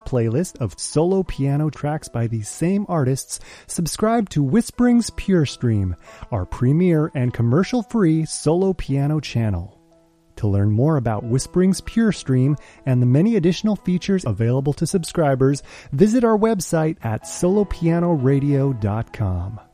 playlist of solo piano tracks by these same artists, subscribe to Whispering's Pure Stream, our premier and commercial-free solo piano channel. To learn more about Whispering's Pure Stream and the many additional features available to subscribers, visit our website at solopianoradio.com.